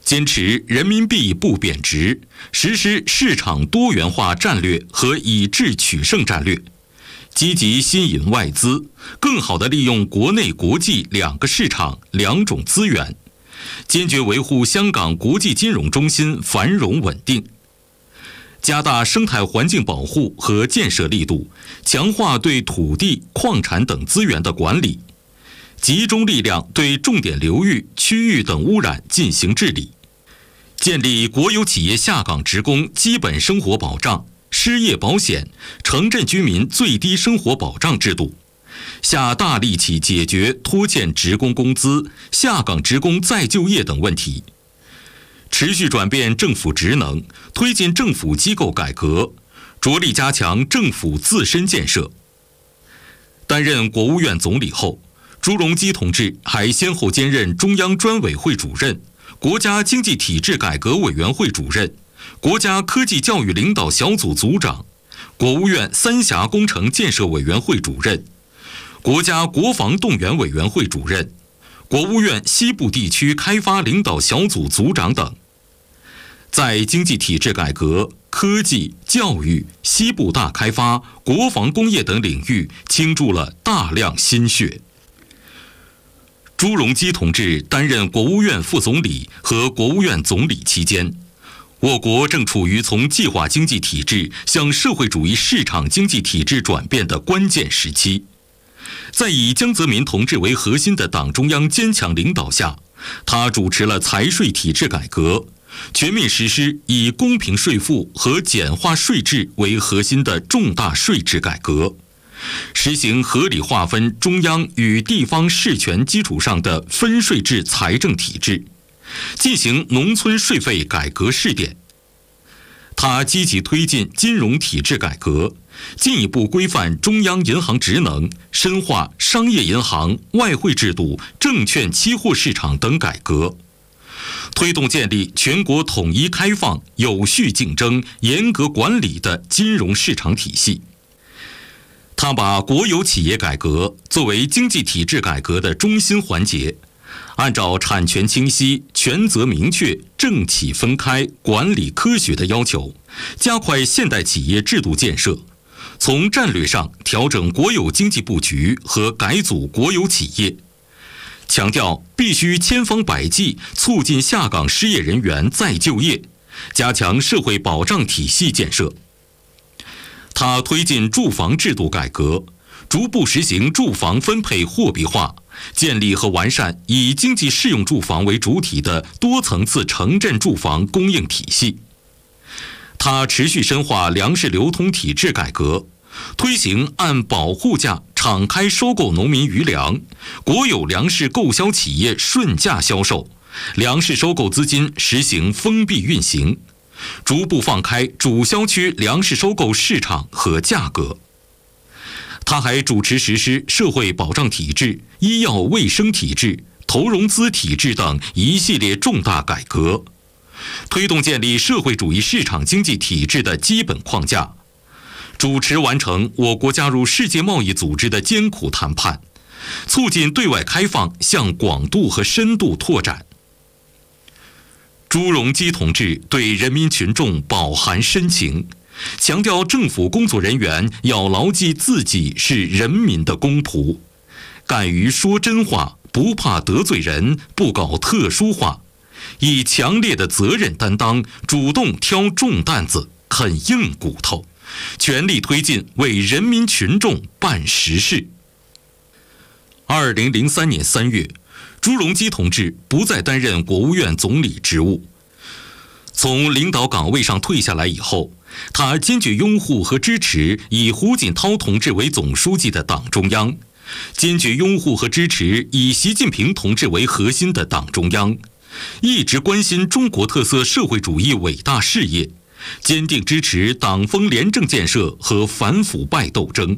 坚持人民币不贬值，实施市场多元化战略和以质取胜战略，积极吸引外资，更好地利用国内国际两个市场两种资源，坚决维护香港国际金融中心繁荣稳定，加大生态环境保护和建设力度，强化对土地、矿产等资源的管理，集中力量对重点流域、区域等污染进行治理，建立国有企业下岗职工基本生活保障、失业保险、城镇居民最低生活保障制度，下大力气解决拖欠职工工资、下岗职工再就业等问题，持续转变政府职能，推进政府机构改革，着力加强政府自身建设。担任国务院总理后，朱镕基同志还先后兼任中央专委会主任、国家经济体制改革委员会主任、国家科技教育领导小组组长、国务院三峡工程建设委员会主任、国家国防动员委员会主任、国务院西部地区开发领导小组组长等，在经济体制改革、科技、教育、西部大开发、国防工业等领域倾注了大量心血。朱镕基同志担任国务院副总理和国务院总理期间，我国正处于从计划经济体制向社会主义市场经济体制转变的关键时期。在以江泽民同志为核心的党中央坚强领导下，他主持了财税体制改革，全面实施以公平税负和简化税制为核心的重大税制改革，实行合理划分中央与地方事权基础上的分税制财政体制，进行农村税费改革试点。他积极推进金融体制改革，进一步规范中央银行职能，深化商业银行、外汇制度、证券期货市场等改革，推动建立全国统一开放、有序竞争、严格管理的金融市场体系。他把国有企业改革作为经济体制改革的中心环节，按照产权清晰、权责明确、政企分开、管理科学的要求，加快现代企业制度建设，从战略上调整国有经济布局和改组国有企业，强调必须千方百计促进下岗失业人员再就业，加强社会保障体系建设。他推进住房制度改革，逐步实行住房分配货币化，建立和完善以经济适用住房为主体的多层次城镇住房供应体系。他持续深化粮食流通体制改革，推行按保护价敞开收购农民余粮，国有粮食购销企业顺价销售，粮食收购资金实行封闭运行，逐步放开主销区粮食收购市场和价格。他还主持实施社会保障体制、医药卫生体制、投融资体制等一系列重大改革，推动建立社会主义市场经济体制的基本框架，主持完成我国加入世界贸易组织的艰苦谈判，促进对外开放向广度和深度拓展。朱镕基同志对人民群众饱含深情，强调政府工作人员要牢记自己是人民的公仆，敢于说真话，不怕得罪人，不搞特殊化，以强烈的责任担当，主动挑重担子，啃硬骨头，全力推进为人民群众办实事。2003年3月，朱镕基同志不再担任国务院总理职务。从领导岗位上退下来以后，他坚决拥护和支持以胡锦涛同志为总书记的党中央，坚决拥护和支持以习近平同志为核心的党中央，一直关心中国特色社会主义伟大事业，坚定支持党风廉政建设和反腐败斗争。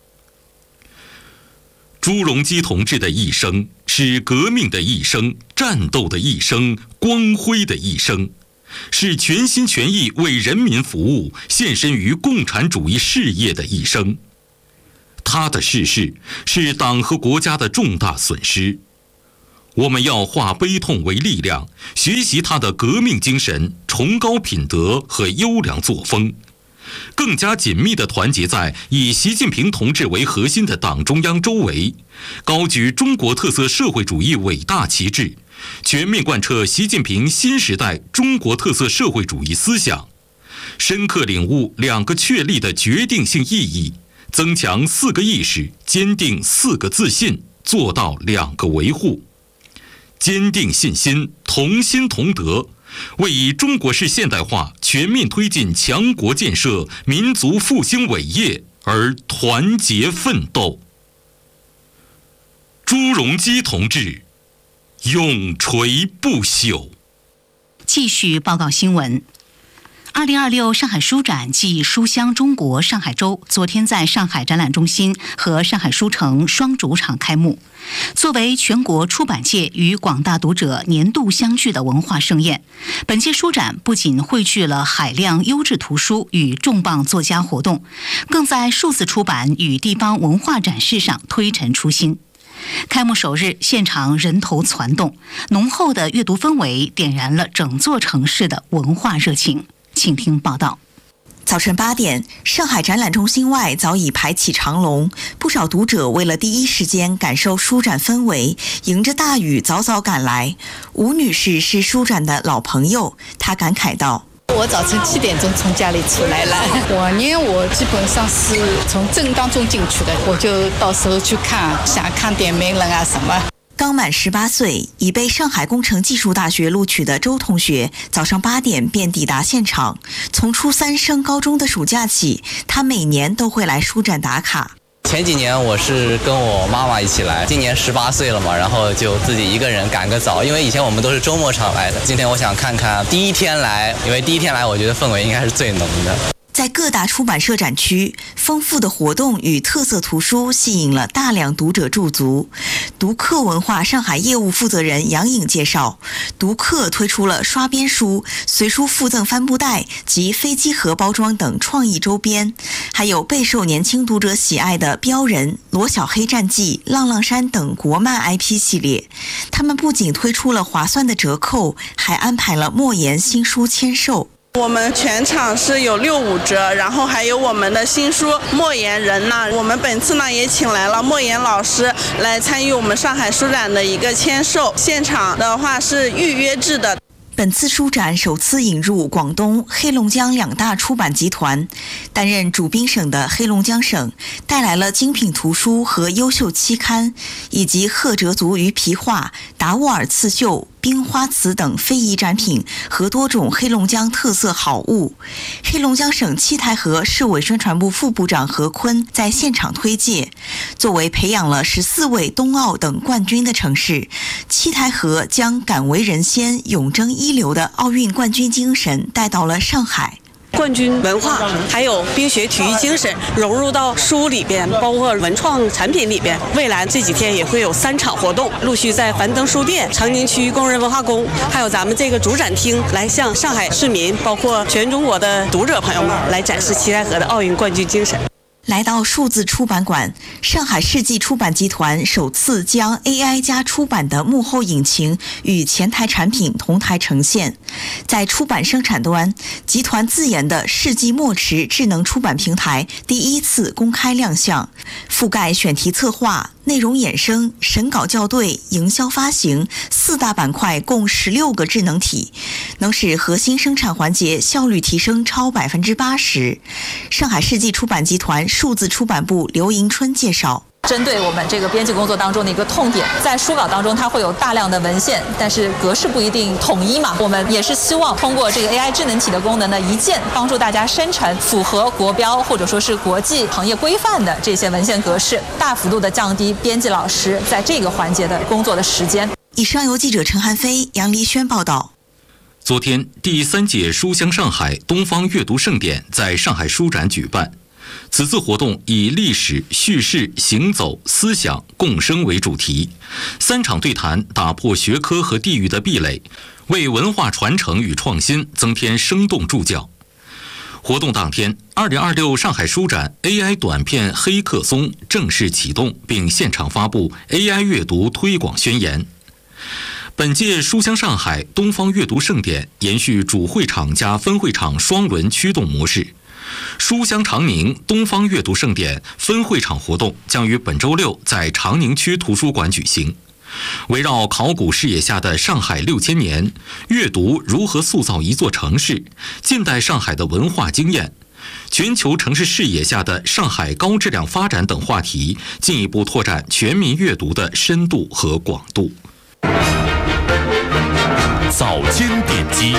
朱镕基同志的一生是革命的一生、战斗的一生、光辉的一生，是全心全意为人民服务、献身于共产主义事业的一生。他的逝世是党和国家的重大损失。 我们要化悲痛为力量，学习他的革命精神、崇高品德和优良作风，更加紧密地团结在以习近平同志为核心的党中央周围，高举中国特色社会主义伟大旗帜，全面贯彻习近平新时代中国特色社会主义思想，深刻领悟2个确立的决定性意义，增强4个意识，坚定4个自信，做到2个维护。坚定信心，同心同德，为以中国式现代化全面推进强国建设、民族复兴伟业而团结奋斗。朱镕基同志永垂不朽。 继续报告新闻。2026上海书展暨书香中国上海周昨天在上海展览中心和上海书城双主场开幕。作为全国出版界与广大读者年度相聚的文化盛宴，本届书展不仅汇聚了海量优质图书与重磅作家活动，更在数字出版与地方文化展示上推陈出新。开幕首日，现场人头攒动，浓厚的阅读氛围点燃了整座城市的文化热情。请听报道。 早晨8点，上海展览中心外早已排起长龙，不少读者为了第一时间感受书展氛围，迎着大雨早早赶来。吴女士是书展的老朋友，她感慨道： 我早晨7点钟从家里出来了，我基本上是从镇当中进去的，我就到时候去看，想看点名人啊什么。 刚满18岁，已被上海工程技术大学录取的周同学，早上8点便抵达现场。从初3升高中的暑假起，他每年都会来书展打卡。 前几年我是跟我妈妈一起来，今年18岁了嘛，然后就自己一个人赶个早，因为以前我们都是周末场来的。今天我想看看第一天来，因为第一天来我觉得氛围应该是最浓的。 在各大出版社展区，丰富的活动与特色图书吸引了大量读者驻足。读客文化上海业务负责人杨颖介绍，读客推出了刷边书、随书附赠帆布袋及飞机盒包装等创意周边，还有备受年轻读者喜爱的标人、罗小黑战记、浪浪山等国漫 IP 系列。他们不仅推出了划算的折扣，还安排了莫言新书签售。 我们全场是有65折，然后还有我们的新书《莫言人》呢。我们本次呢也请来了莫言老师来参与我们上海书展的一个签售，现场的话是预约制的。 本次书展首次引入广东、黑龙江2大出版集团，担任主宾省的黑龙江省带来了精品图书和优秀期刊，以及赫哲族鱼皮画、达斡尔刺绣、冰花瓷等非遗展品和多种黑龙江特色好物。黑龙江省七台河市委宣传部副部长何坤在现场推介，作为培养了14位冬奥等冠军的城市，七台河将敢为人先、永争一流的奥运冠军精神带到了上海。 冠军文化还有冰雪体育精神融入到书里边，包括文创产品里边。未来这几天也会有3场活动，陆续在樊登书店、长宁区工人文化宫，还有咱们这个主展厅，来向上海市民，包括全中国的读者朋友们来展示七台河的奥运冠军精神。 来到数字出版馆，上海世纪出版集团首次将 AI 加出版的幕后引擎与前台产品同台呈现。在出版生产端，集团自研的世纪墨池智能出版平台第一次公开亮相，覆盖选题策划、内容衍生、审稿校对、营销发行4大板块，共16个智能体，能使核心生产环节效率提升超80%。上海世纪出版集团数字出版部刘迎春介绍， 针对我们这个编辑工作当中的一个痛点，在书稿当中它会有大量的文献，但是格式不一定统一嘛。我们也是希望通过这个 AI 智能体的功能呢，一键帮助大家生成符合国标或者说是国际行业规范的这些文献格式，大幅度的降低编辑老师在这个环节的工作的时间。 以上由记者陈汉飞、杨黎轩报道。 昨天，第3届书香上海东方阅读盛典在上海书展举办。此次活动以历史、叙事、行走、思想共生为主题，3场对谈打破学科和地域的壁垒，为文化传承与创新增添生动助教。活动当天，2026上海书展 AI 短片黑客松正式启动，并现场发布 AI 阅读推广宣言。 本届书香上海东方阅读盛典延续主会场加分会场双轮驱动模式，书香长宁东方阅读盛典分会场活动将于本周六在长宁区图书馆举行。围绕考古视野下的上海6000年，阅读如何塑造一座城市，近代上海的文化经验，全球城市视野下的上海高质量发展等话题，进一步拓展全民阅读的深度和广度。早间点击，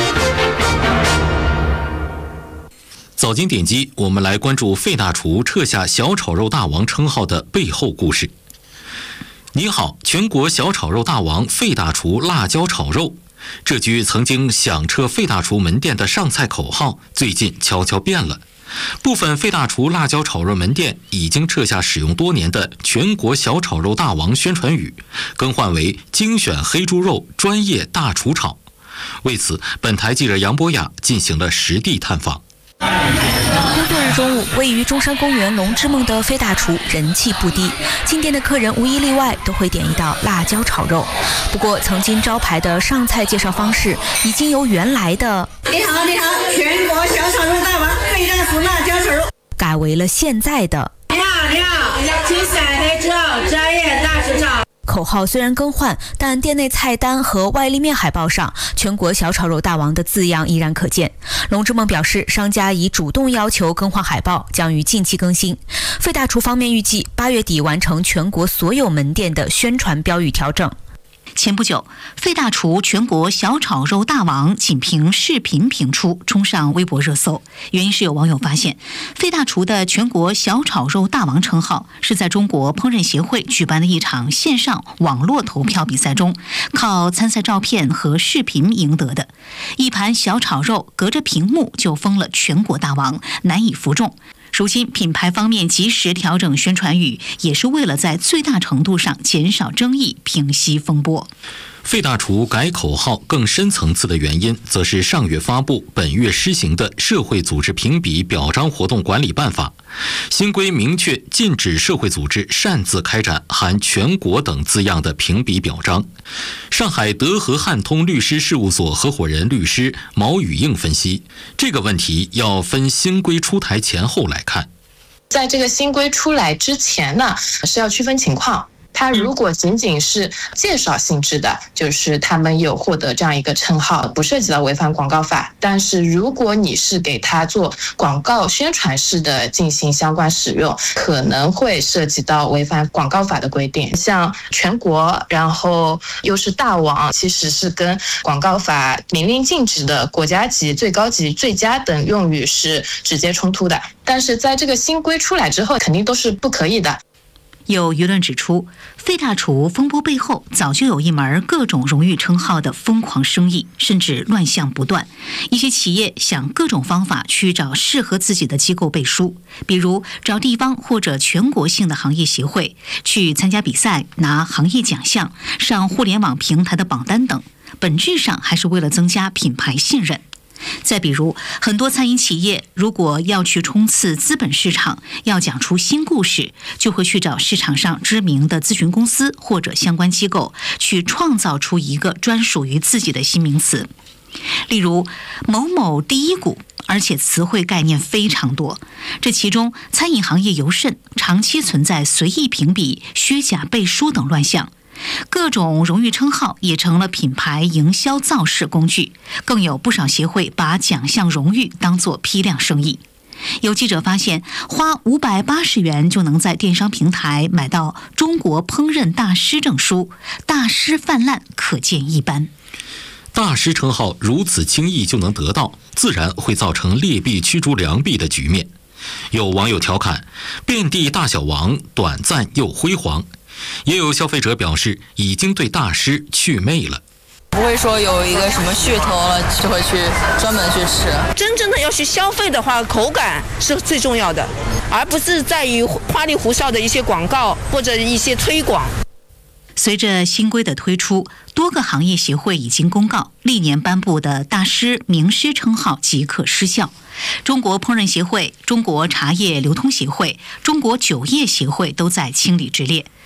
早间点击，我们来关注费大厨撤下小炒肉大王称号的背后故事。你好，全国小炒肉大王费大厨辣椒炒肉，这句曾经响彻费大厨门店的上菜口号，最近悄悄变了。部分费大厨辣椒炒肉门店已经撤下使用多年的全国小炒肉大王宣传语，更换为精选黑猪肉专业大厨炒。为此，本台记者杨博雅进行了实地探访。 工作日中午，位于中山公园龙之梦的费大厨人气不低，进店的客人无一例外都会点一道辣椒炒肉。不过，曾经招牌的上菜介绍方式已经由原来的“你好，你好，全国小炒肉大王费大厨辣椒炒肉”改为了现在的“你好，你好，精选黑猪肉专业大厨炒”。口号虽然更换，但店内菜单和外立面海报上全国小炒肉大王的字样依然可见。龙之梦表示，商家已主动要求更换海报，将于近期更新。费大厨方面预计8月底完成全国所有门店的宣传标语调整。 前不久，费大厨全国小炒肉大王仅凭视频评出，冲上微博热搜。原因是有网友发现，费大厨的全国小炒肉大王称号是在中国烹饪协会举办的一场线上网络投票比赛中，靠参赛照片和视频赢得的。一盘小炒肉隔着屏幕就封了全国大王，难以服众。如今品牌方面及时调整宣传语，也是为了在最大程度上减少争议，平息风波。 费大厨改口号更深层次的原因，则是上月发布、本月施行的《社会组织评比表彰活动管理办法》。新规明确禁止社会组织擅自开展含全国等字样的评比表彰。上海德和汉通律师事务所合伙人律师毛宇应分析，这个问题要分新规出台前后来看。 在这个新规出来之前呢，是要区分情况。它如果仅仅是介绍性质的，就是他们有获得这样一个称号，不涉及到违反广告法。但是如果你是给它做广告宣传式的进行相关使用，可能会涉及到违反广告法的规定。像全国，然后又是大王，其实是跟广告法明令禁止的国家级、最高级、最佳等用语是直接冲突的。但是在这个新规出来之后，肯定都是不可以的。 有舆论指出，费大厨风波背后早就有一门各种荣誉称号的疯狂生意，甚至乱象不断。一些企业想各种方法去找适合自己的机构背书，比如找地方或者全国性的行业协会，去参加比赛拿行业奖项，上互联网平台的榜单等，本质上还是为了增加品牌信任。再比如，很多餐饮企业如果要去冲刺资本市场，要讲出新故事，就会去找市场上知名的咨询公司或者相关机构，去创造出一个专属于自己的新名词。例如某某第一股，而且词汇概念非常多。这其中餐饮行业尤甚，长期存在随意评比、虚假背书等乱象。各种荣誉称号也成了品牌营销造势工具，更有不少协会把奖项荣誉当作批量生意。有记者发现，花580元就能在电商平台买到中国烹饪大师证书，大师泛滥，可见一斑。 大师称号如此轻易就能得到，自然会造成劣币驱逐良币的局面。有网友调侃，遍地大小王，短暂又辉煌。也有消费者表示，已经对大师祛魅了。 不会说有一个什么噱头了就会去专门去吃。 真正的要去消费的话，口感是最重要的，而不是在于花里胡哨的一些广告或者一些推广。 随着新规的推出，多个行业协会已经公告，历年颁布的大师、名师称号即可失效。中国烹饪协会、中国茶叶流通协会、中国酒业协会都在清理之列。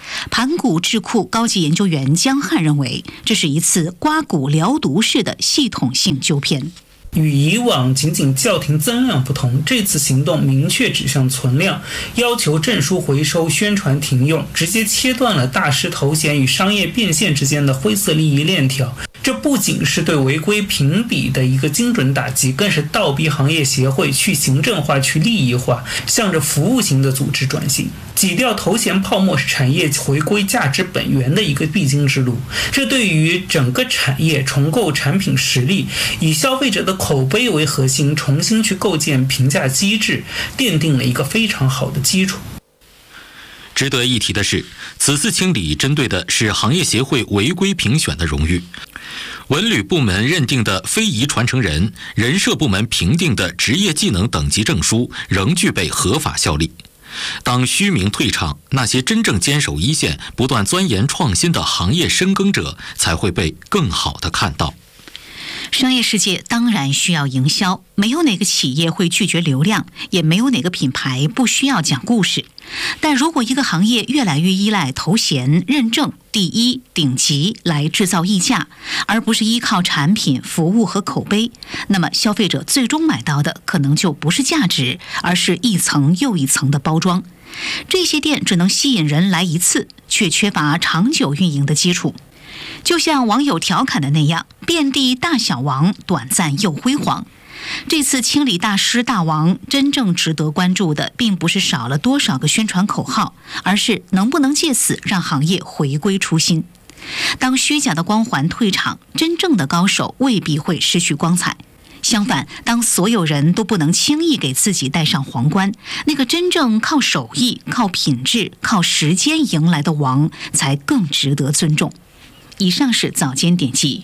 盘古智库高级研究员江汉认为，这是一次刮骨疗毒式的系统性纠偏。 与以往仅仅叫停增量不同，这次行动明确指向存量，要求证书回收、宣传停用，直接切断了大师头衔与商业变现之间的灰色利益链条。这不仅是对违规评比的一个精准打击，更是倒逼行业协会去行政化、去利益化，向着服务型的组织转型。挤掉头衔泡沫是产业回归价值本源的一个必经之路。这对于整个产业重构产品实力，以消费者的口碑为核心，重新去构建评价机制，奠定了一个非常好的基础。 值得一提的是，此次清理针对的是行业协会违规评选的荣誉，文旅部门认定的非遗传承人、人社部门评定的职业技能等级证书仍具备合法效力。当虚名退场，那些真正坚守一线、不断钻研创新的行业深耕者才会被更好地看到。 商业世界当然需要营销，没有哪个企业会拒绝流量，也没有哪个品牌不需要讲故事。但如果一个行业越来越依赖头衔、认证、第一、顶级来制造溢价，而不是依靠产品、服务和口碑，那么消费者最终买到的可能就不是价值，而是一层又一层的包装。这些店只能吸引人来一次，却缺乏长久运营的基础。就像网友调侃的那样，遍地大小王，短暂又辉煌。这次清理大师大王，真正值得关注的并不是少了多少个宣传口号，而是能不能借此让行业回归初心。当虚假的光环退场，真正的高手未必会失去光彩。相反，当所有人都不能轻易给自己戴上皇冠，那个真正靠手艺、靠品质、靠时间赢来的王，才更值得尊重。以上是早间点击。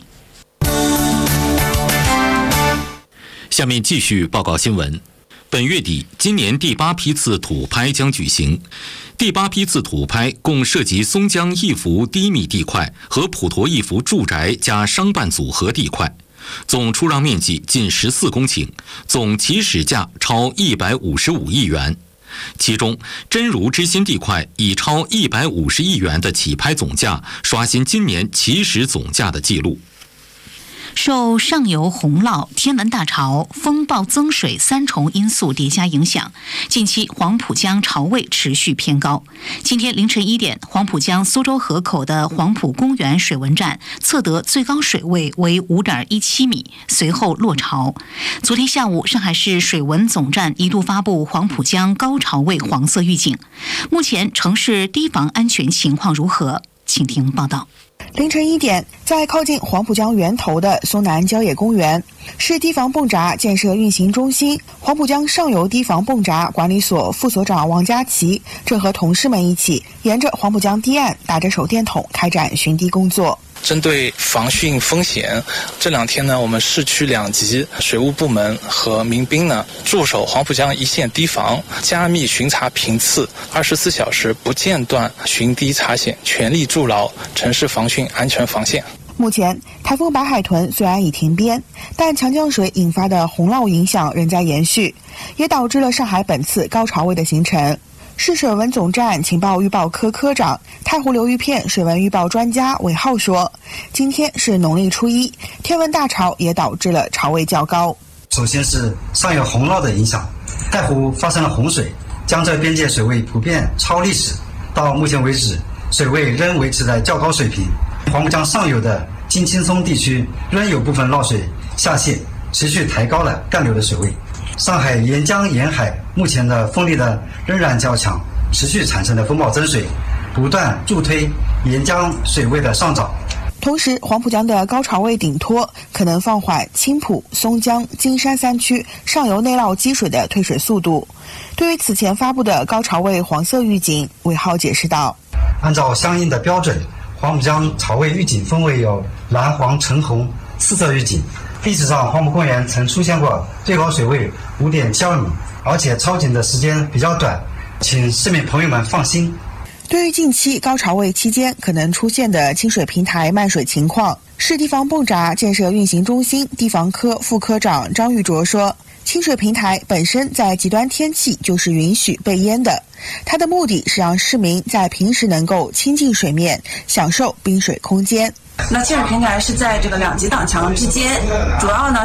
下面继续报告新闻。本月底，今年第8批次土拍将举行。第8批次土拍共涉及松江一幅低密地块和普陀一幅住宅加商办组合地块，总出让面积近14公顷，总起始价超155亿元。其中，真如之心地块以超150亿元的起拍总价，刷新今年起始总价的纪录。 受上游洪涝、天文大潮、风暴增水3重因素叠加影响，近期黄浦江潮位持续偏高。今天凌晨1点，黄浦江苏州河口的黄浦公园水文站测得最高水位为5.17米，随后落潮。昨天下午，上海市水文总站一度发布黄浦江高潮位黄色预警。目前城市堤防安全情况如何？请听报道。 凌晨1点，在靠近黄浦江源头的松南郊野公园，市堤防泵闸建设运行中心黄浦江上游堤防泵闸管理所副所长王佳琪正和同事们一起沿着黄浦江堤岸打着手电筒开展巡堤工作。 针对防汛风险，这2天呢，我们市区2级水务部门和民兵呢驻守黄浦江一线堤防，加密巡查频次，24小时不间断巡堤查险，全力筑牢城市防汛安全防线。 目前，台风白海豚虽然已停边，但强降水引发的洪涝影响仍在延续，也导致了上海本次高潮位的形成。市水文总站情报预报科科长、太湖流域片水文预报专家韦浩说，今天是农历初1，天文大潮也导致了潮位较高。 首先是上游洪涝的影响，太湖发生了洪水，江浙边界水位普遍超历史，到目前为止，水位仍维持在较高水平。黄浦江上游的金青松地区仍有部分涝水下泄，持续抬高了干流的水位。上海沿江沿海目前的风力的仍然较强，持续产生的风暴增水，不断助推沿江水位的上涨。 同时，黄浦江的高潮位顶托可能放缓青浦、松江、金山3区上游内涝积水的退水速度。对于此前发布的高潮位黄色预警，韦浩解释道： 按照相应的标准，黄浦江潮位预警分为有蓝、黄、橙、红4色预警。历史上，黄浦公园曾出现过最高水位5.72米，而且超警的时间比较短，请市民朋友们放心。 对于近期高潮位期间可能出现的清水平台漫水情况， 市地方泵闸建设运行中心地房科副科长张玉卓说，清水平台本身在极端天气就是允许备淹的，它的目的是让市民在平时能够亲近水面，享受冰水空间。 那清水平台是在这个2级挡墙之间，主要呢